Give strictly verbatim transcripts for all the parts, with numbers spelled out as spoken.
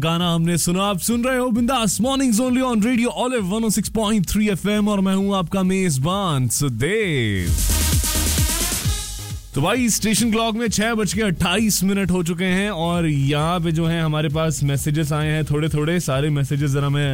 गाना हमने सुना। आप सुन रहे हो बिंदास mornings only on radio olive one O six point three FM और मैं हूं आपका मेजबान सुदेव। तो भाई स्टेशन क्लॉक में छह बज के अट्ठाईस मिनट हो चुके हैं और यहाँ पे जो है हमारे पास मैसेजेस आए हैं थोड़े थोड़े सारे मैसेजेस जरा मैं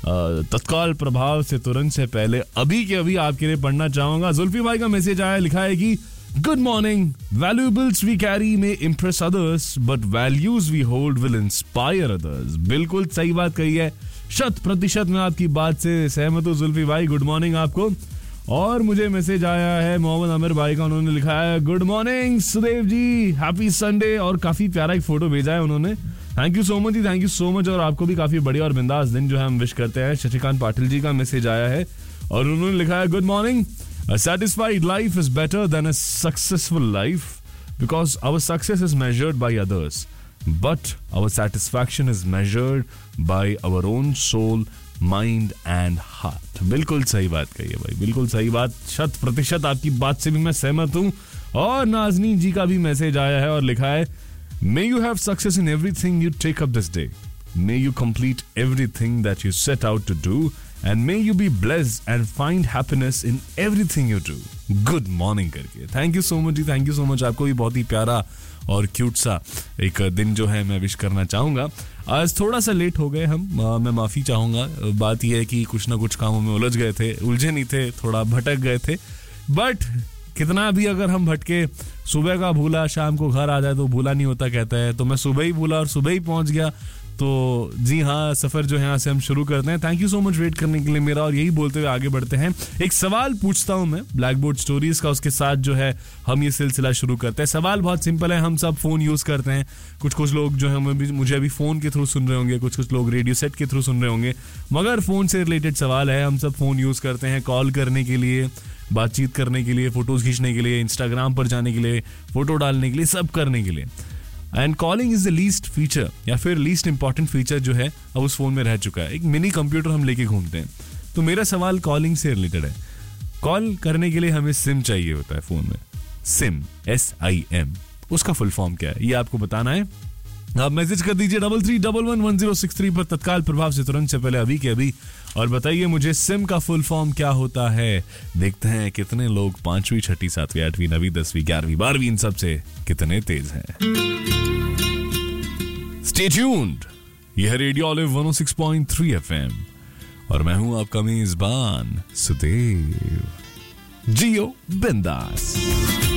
तत्काल प्रभाव से तुरंत से पहले अभी के अभी आपके लिए पढ़ना चाहूंगा। जुल्फी भाई का मैसेज आया, लिखा है कि good morning, valuables we carry में impress others but values we hold will inspire others. बिल्कुल सही बात कही है, शत प्रतिशत मैं आपकी बात से सहमत हूँ जुल्फी भाई। गुड मॉर्निंग आपको। और मुझे मैसेज आया है मोहम्मद आमिर भाई का, उन्होंने लिखा है गुड मॉर्निंग सुदेव जी, हैप्पी संडे, और काफी प्यारा एक फोटो भेजा है उन्होंने। Thank you so much ji, thank you so much. और आपको भी काफी बढ़िया और बिंदास दिन जो है हम विश करते हैं। शशिकांत पाटिल जी का मैसेज आया है और उन्होंने लिखा है good morning, a satisfied life is better than a successful life because our success is measured by others but our satisfaction is measured by our own soul, mind and heart। बिल्कुल सही बात कही है भाई, बिल्कुल सही बात, शत प्रतिशत आपकी बात से भी मैं सहमत हूं। और नाजनीन जी का भी मैसेज आया है और लिखा है May you have success in everything you take up this day. May you complete everything that you set out to do and may you be blessed and find happiness in everything you do. Good morning करके। Thank you so much ji, thank you so much। आपको भी बहुत ही प्यारा और cute सा एक दिन जो है मैं विश करना चाहूँगा। आज थोड़ा सा लेट हो गए हम, आ, मैं माफ़ी चाहूँगा। बात यह है कि कुछ ना कुछ कामों में उलझ गए थे, उलझे नहीं थे, थोड़ा भटक गए थे। बट कितना भी अगर हम भटके, सुबह का भूला शाम को घर आ जाए तो भूला नहीं होता कहता है। तो मैं सुबह ही भूला और सुबह ही पहुंच गया। तो जी हाँ, सफर जो है यहाँ से हम शुरू करते हैं। Thank you so much wait करने के लिए मेरा, और यही बोलते हुए आगे बढ़ते हैं। एक सवाल पूछता हूँ मैं ब्लैक बोर्ड स्टोरीज का, उसके साथ जो है हम ये सिलसिला शुरू करते हैं। सवाल बहुत सिंपल है, हम सब फोन यूज करते हैं। कुछ कुछ लोग जो है मुझे अभी फोन के थ्रू सुन रहे होंगे, कुछ कुछ लोग रेडियो सेट के थ्रू सुन रहे होंगे, मगर फोन से रिलेटेड सवाल है। हम सब फोन यूज करते हैं कॉल करने के लिए, बातचीत करने के लिए, फोटोज खींचने के लिए, इंस्टाग्राम पर जाने के लिए, फोटो डालने के लिए, सब करने के लिए। And calling is the least feature या फिर लीस्ट इंपॉर्टेंट फीचर जो है अब उस फोन में रह चुका है। एक मिनी कंप्यूटर हम लेके घूमते हैं। तो मेरा सवाल कॉलिंग से रिलेटेड है। कॉल करने के लिए हमें सिम चाहिए होता है फोन में, सिम, एस आई एम, उसका फुल फॉर्म क्या है ये आपको बताना है। आप मैसेज कर दीजिए double three double one one zero six three पर तत्काल प्रभाव से तुरंत से पहले अभी के अभी, और बताइए मुझे सिम का फुल फॉर्म क्या होता है। देखते हैं कितने लोग पांचवी, छठी, सातवीं, आठवीं, नवीं, दसवीं, ग्यारहवीं, बारहवीं इन सब से कितने तेज हैं। स्टे ट्यून्ड, यह है रेडियो ऑलिव वन ओ सिक्स पॉइंट थ्री एफएम और मैं हूं आपका मेजबान सुदेव। जियो बिंदास।